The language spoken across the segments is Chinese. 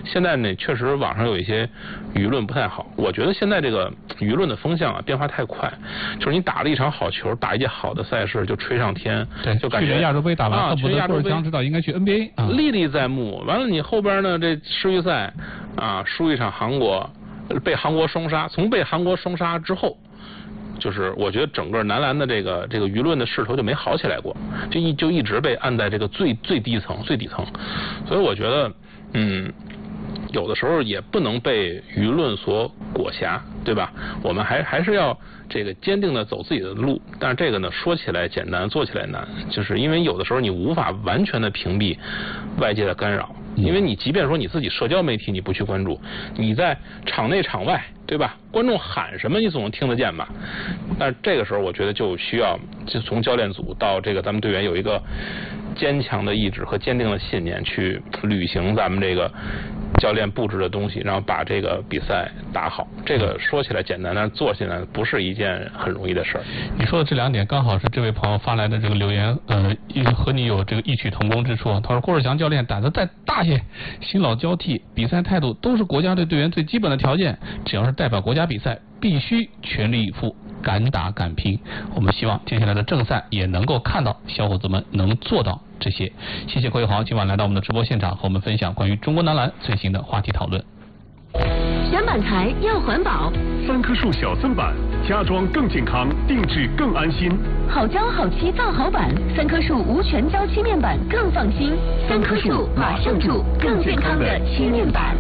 现在呢，确实网上有一些舆论不太好。我觉得现在这个舆论的风向啊变化太快，就是你打了一场好球，打一届好的赛事就吹上天， 对， 就感觉去年亚洲杯打完， 去年亚洲杯江知道应该去 NBA， 历历在目。完了，你后边呢这世预赛啊输一场韩国，被韩国双杀，从被韩国双杀之后。就是我觉得整个男篮的这个舆论的势头就没好起来过，就一直被按在这个最低层、最底层，所以我觉得有的时候也不能被舆论所裹挟，对吧？我们还是要这个坚定的走自己的路，但是这个呢说起来简单，做起来难，就是因为有的时候你无法完全的屏蔽外界的干扰。因为你即便说你自己社交媒体你不去关注，你在场内场外，对吧？观众喊什么你总能听得见吧？但是这个时候我觉得就需要就从教练组到这个咱们队员有一个坚强的意志和坚定的信念去履行咱们这个教练布置的东西，然后把这个比赛打好。这个说起来简单，但是做起来不是一件很容易的事儿。 你说的这两点刚好是这位朋友发来的这个留言，和你有这个异曲同工之处。他说郭士强教练胆子再大些，新老交替，比赛态度都是国家队队员最基本的条件，只要是代表国家比赛，必须全力以赴，敢打敢拼。我们希望接下来的正赛也能够看到小伙子们能做到这些。谢谢郭宇豪今晚来到我们的直播现场，和我们分享关于中国男篮最新的话题讨论。 选板材要环保 ，3棵树小增板，家装更健康，定制更安心。 好胶好漆造好板，3棵树无全胶漆面板更放心。3棵树马上住更健康的漆面板。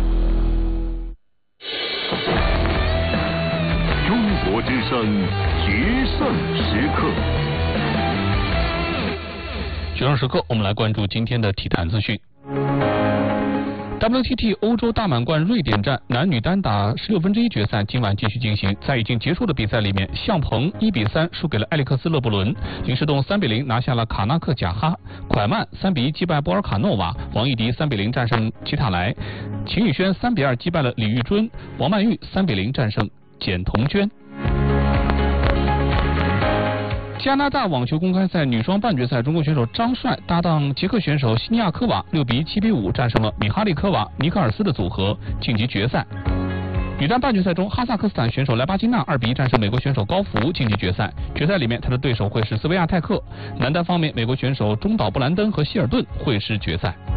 中国之声决胜时刻。 决胜时刻，我们来关注今天的体坛资讯。WTT 欧洲大满贯瑞典站男女单打16分之一决赛今晚继续进行，在已经结束的比赛里面，向鹏1比3输给了埃里克斯勒布伦，林士栋3比0拿下了卡纳克贾哈，蒯曼3比1击败波尔卡诺瓦，王艺迪3比0战胜齐塔莱，秦宇轩3比2击败了李玉臻，王曼玉3比0战胜简彤娟。加拿大网球公开赛女双半决赛，中国选手张帅搭档捷克选手西尼亚科娃6比1、7比5战胜了米哈利科娃、尼克尔斯的组合，晋级决赛。女单半决赛中，哈萨克斯坦选手莱巴金娜2比1战胜美国选手高福，晋级决赛。决赛里面，她的对手会是斯维亚泰克。男单方面，美国选手中岛布兰登和希尔顿会师决赛。